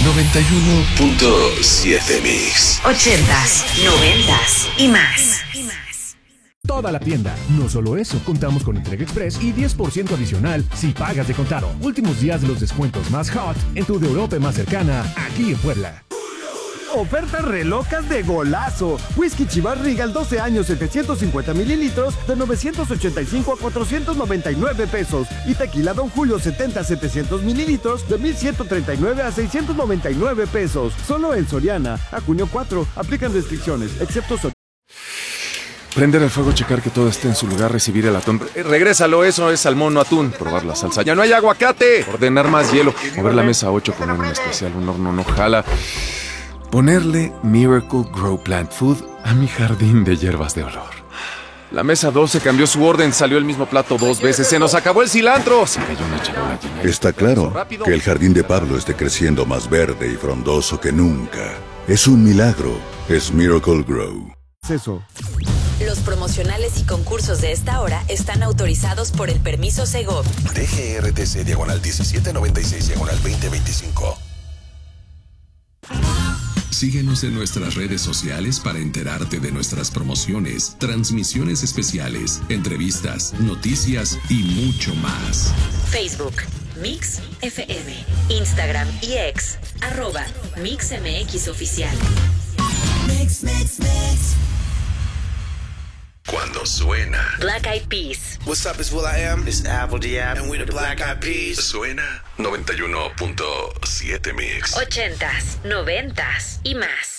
91.7 Mix. 80s, 90s y más. Toda la tienda. No solo eso, contamos con entrega express y 10% adicional si pagas de contado. Últimos días de los descuentos más hot en tu de Europa más cercana, aquí en Puebla. Ofertas relocas de golazo. Whisky Chivas Regal 12 años 750 mililitros de 985 a 499 pesos. Y tequila Don Julio 70 700 mililitros de 1139 a 699 pesos. Solo en Soriana. A junio 4. Aplican restricciones, excepto Soriana. Prender el fuego, checar que todo esté en su lugar, recibir el atún. Regrésalo, eso es salmón, no atún. Probar la salsa. ¡Ya no hay aguacate! Ordenar más hielo. Mover la mesa 8, poner un especial, un horno no jala. Ponerle Miracle Grow Plant Food a mi jardín de hierbas de olor. La mesa 12 cambió su orden, salió el mismo plato 2 veces. ¡Se nos acabó el cilantro! Se cayó una charola llena. Está claro que el jardín de Pablo esté creciendo más verde y frondoso que nunca. Es un milagro. Es Miracle Grow. Eso. Los promocionales y concursos de esta hora están autorizados por el permiso Segov. DGRTC /1796/2025. Síguenos en nuestras redes sociales para enterarte de nuestras promociones, transmisiones especiales, entrevistas, noticias y mucho más. Facebook, Mix FM, Instagram y X, @MixMXOficial. Mix. Cuando suena Black Eyed Peas. What's up, it's will.i.am. It's Apple D.App. And we the Black Eyed Peas. suena 91.7 Mix. 80s, 90s y más.